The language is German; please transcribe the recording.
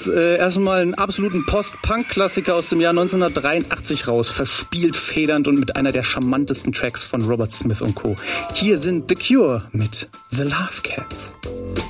jetzt erstmal einen absoluten Post-Punk-Klassiker aus dem Jahr 1983 raus. Verspielt, federnd und mit einer der charmantesten Tracks von Robert Smith und Co. Hier sind The Cure mit The Love Cats.